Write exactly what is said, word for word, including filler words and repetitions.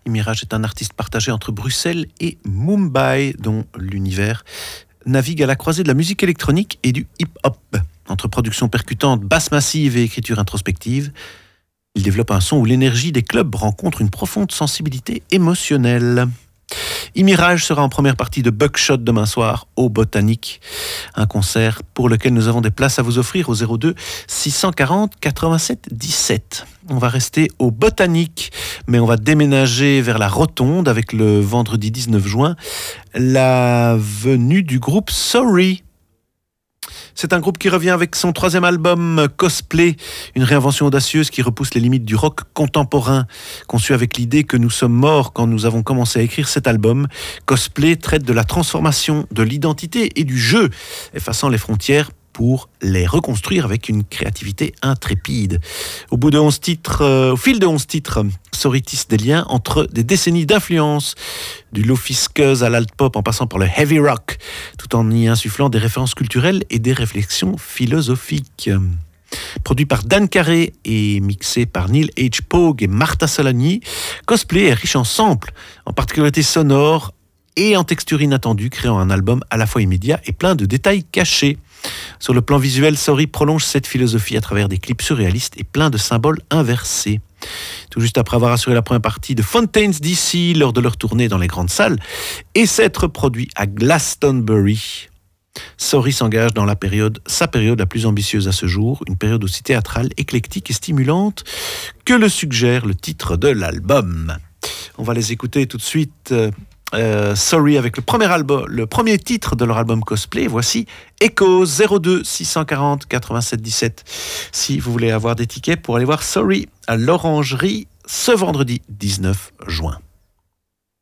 Imiraj est un artiste partagé entre Bruxelles et Mumbai, dont l'univers navigue à la croisée de la musique électronique et du hip-hop. Entre production percutante, basse massive et écriture introspective, il développe un son où l'énergie des clubs rencontre une profonde sensibilité émotionnelle. Imiraj sera en première partie de Buckshot demain soir au Botanique, un concert pour lequel nous avons des places à vous offrir au zéro deux six cent quarante quatre-vingt-sept dix-sept. On va rester au Botanique, mais on va déménager vers la Rotonde avec le vendredi dix-neuf juin la venue du groupe Sorry. C'est un groupe qui revient avec son troisième album Cosplay, une réinvention audacieuse qui repousse les limites du rock contemporain, conçu avec l'idée que nous sommes morts quand nous avons commencé à écrire cet album. Cosplay traite de la transformation de l'identité et du jeu, effaçant les frontières pour les reconstruire avec une créativité intrépide. Au bout de onze titres, euh, au fil de onze titres, Sorry tisse des liens entre des décennies d'influence, du lofi scuzz à l'alt-pop en passant par le heavy rock, tout en y insufflant des références culturelles et des réflexions philosophiques. Produit par Dan Carré et mixé par Neil H. Pogue et Marta Solani, Cosplay est riche en samples, en particularités sonores et en textures inattendues, créant un album à la fois immédiat et plein de détails cachés. Sur le plan visuel, Sorry prolonge cette philosophie à travers des clips surréalistes et plein de symboles inversés. Tout juste après avoir assuré la première partie de Fountains D C lors de leur tournée dans les grandes salles et s'être produit à Glastonbury, Sorry s'engage dans la période, sa période la plus ambitieuse à ce jour, une période aussi théâtrale, éclectique et stimulante que le suggère le titre de l'album. On va les écouter tout de suite. Euh, Sorry avec le premier album, le premier titre de leur album Cosplay. Voici Echo zéro deux six cent quarante quatre-vingt-sept dix-sept. Si vous voulez avoir des tickets pour aller voir Sorry à l'Orangerie ce vendredi dix-neuf juin.